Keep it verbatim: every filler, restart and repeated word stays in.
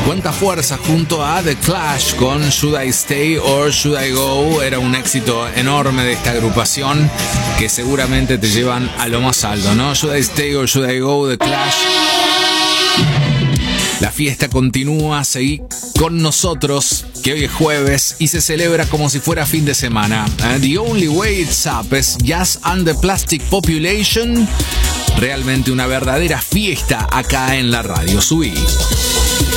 Cuánta fuerza junto a The Clash con Should I Stay or Should I Go. Era un éxito enorme de esta agrupación que seguramente te llevan a lo más alto, ¿no? Should I Stay or Should I Go, The Clash. La fiesta continúa, seguí con nosotros, que hoy es jueves y se celebra como si fuera fin de semana. Uh, the Only Way It's Up es Jazz and the Plastic Population. Realmente una verdadera fiesta acá en la radio. Subí.